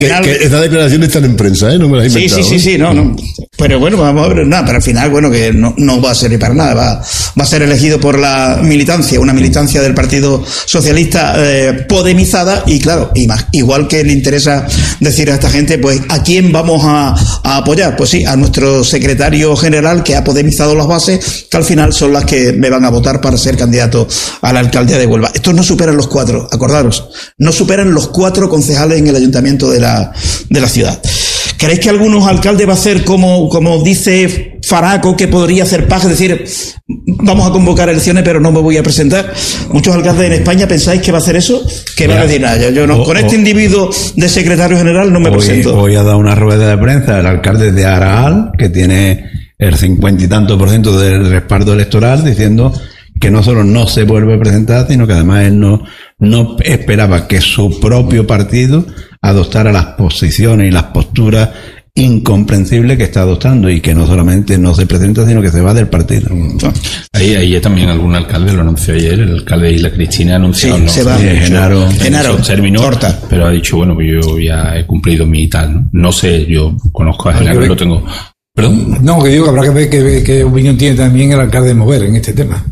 Que estas declaraciones están en prensa, no me las he inventado. Sí, no. Pero bueno, vamos a ver, nada, pero al final, bueno, que no va a servir para nada, va a ser elegido por la militancia, una militancia del Partido Socialista podemizada, y claro, igual que le interesa decir a esta gente, pues, ¿a quién vamos a apoyar? Pues sí, a nuestro secretario general, que ha podemizado las bases, que al final son las que me van a votar para ser candidato a la alcaldía de Huelva. Estos no superan los 4, acordaros, no superan los 4 concejales en el ayuntamiento de la ciudad. ¿Creéis que algunos alcaldes va a hacer como dice Faraco, que podría hacer paja, es decir, vamos a convocar elecciones pero no me voy a presentar? Muchos alcaldes en España, ¿pensáis que va a hacer eso? Que va a decir, nada, yo no, con este individuo de secretario general no me presento. Hoy ha dado una rueda de prensa el alcalde de Araal, que tiene el 50 y tanto % del respaldo electoral, diciendo que no solo no se vuelve a presentar, sino que además él no esperaba que su propio partido adoptara las posiciones y las posturas incomprensibles que está adoptando, y que no solamente no se presenta, sino que se va del partido. Ahí también algún alcalde lo anunció ayer, el alcalde de Isla Cristina anunció, sí, se va. Genaro terminó, corta. Pero ha dicho, bueno, pues yo ya he cumplido mi tal, no sé, yo conozco a Genaro y lo tengo. ¿Perdón? No, que digo que habrá que ver qué opinión tiene también el alcalde de Mover en este tema.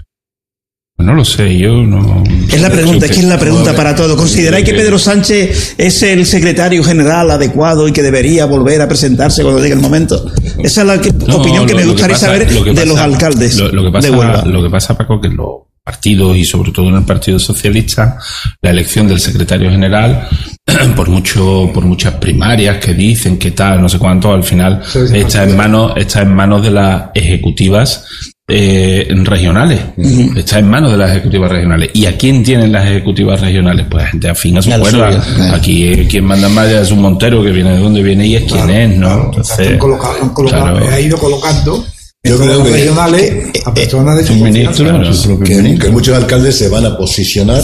No lo sé, yo no... Es la pregunta, es que es la pregunta para todo. ¿Consideráis que Pedro Sánchez es el secretario general adecuado y que debería volver a presentarse cuando llegue el momento? Esa es la opinión que me gustaría saber de los alcaldes de Huelva. Lo que pasa, Paco, que los partidos, y sobre todo en el Partido Socialista, la elección del secretario general, por muchas primarias que dicen que tal, no sé cuánto, al final está en manos de las ejecutivas regionales. Está en manos de las ejecutivas regionales. ¿Y a quién tienen las ejecutivas regionales? Pues gente afín a su cuerda. Aquí quien manda más es un Montero, que viene de donde viene y es quien es, ¿no? Entonces, ha ido colocando yo creo que regionales a personas de su ministro, que muchos alcaldes se van a posicionar,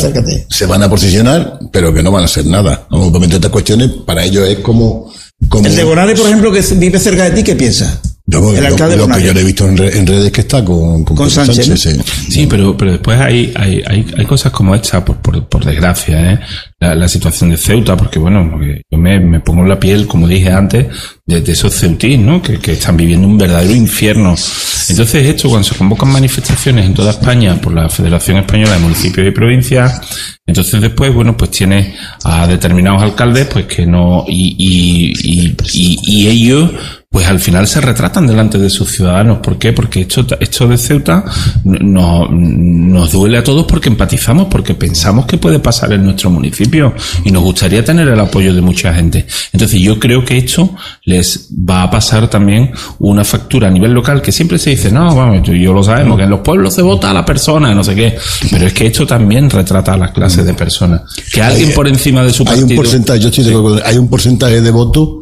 pero que no van a hacer nada. Obviamente estas cuestiones para ellos es como el de Bonales, por ejemplo, que vive cerca de ti, ¿qué piensa? El alcalde lo que yo le he visto en redes, que está con Sánchez, ¿no? Sí, pero después hay cosas como esta, por desgracia, la situación de Ceuta, porque bueno, yo me pongo en la piel, como dije antes, de esos ceutís, ¿no? Que están viviendo un verdadero infierno. Entonces esto, cuando se convocan manifestaciones en toda España por la Federación Española de Municipios y Provincias, entonces después, bueno, pues tiene a determinados alcaldes, pues que no, y ellos, pues al final se retratan delante de sus ciudadanos. ¿Por qué? Porque esto de Ceuta nos duele a todos, porque empatizamos, porque pensamos que puede pasar en nuestro municipio y nos gustaría tener el apoyo de mucha gente. Entonces yo creo que esto les va a pasar también una factura a nivel local, que siempre se dice, no, vamos, yo lo sabemos, que en los pueblos se vota a la persona, no sé qué, pero es que esto también retrata a las clases de personas. Que alguien por encima de su partido... Hay un porcentaje de votos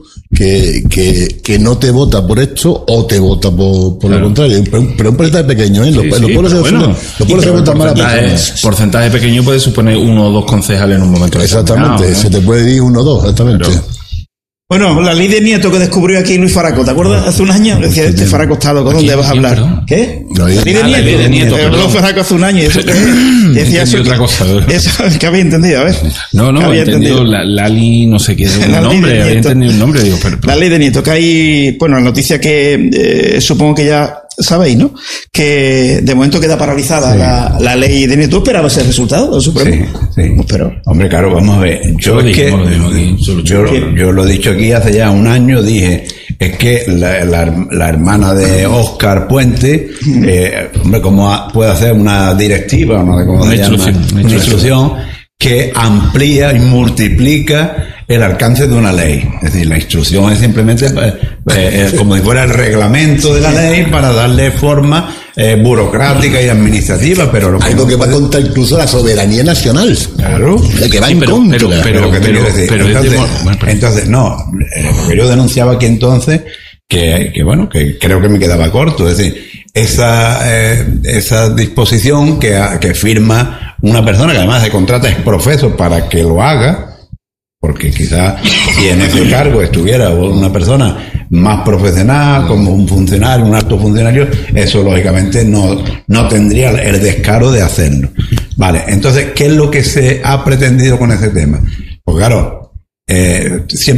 que no te vota por esto o te vota por lo contrario, pero un porcentaje pequeño, ¿eh? Los pueblos se votan mal a personas. Porcentaje pequeño puede suponer 1 o 2 concejales en un momento. Exactamente, ¿no? Se te puede ir 1 o 2, exactamente. Bueno, la ley de Nieto que descubrió aquí Luis Faraco, ¿te acuerdas? Hace un año decía, este Faraco está loco, ¿dónde vas a hablar? Perdón. ¿Qué? La ley de Nieto. Habló Faraco hace un año. Eso decía eso. Otra cosa. Eso que había entendido, a ver. No, había entendido Lali, no sé qué, un nombre, había entendido un nombre, digo, pero. La ley de Nieto, que hay, bueno, la noticia que supongo que ya sabéis, ¿no? Que de momento queda paralizada la ley de Nieto. ¿Tú esperabas el resultado del Supremo? Sí. Pero... Hombre, claro, vamos a ver. Yo lo he dicho aquí hace ya un año, dije, es que la hermana de Óscar Puente, hombre, ¿cómo puede hacer una directiva, no sé cómo se llama? Una instrucción que amplía y multiplica el alcance de una ley. Es decir, la instrucción es simplemente como si fuera el reglamento de la ley para darle forma burocrática y administrativa, pero algo que va contra incluso la soberanía nacional. Claro. Que va en contra. Entonces, no, lo que yo denunciaba aquí entonces, que creo que me quedaba corto, es decir, esa disposición que firma una persona que además se contrata es profeso para que lo haga, porque quizás si en ese cargo estuviera una persona más profesional, como un funcionario, un alto funcionario, eso lógicamente no tendría el descaro de hacerlo. Vale, entonces, ¿qué es lo que se ha pretendido con ese tema? Pues claro, siempre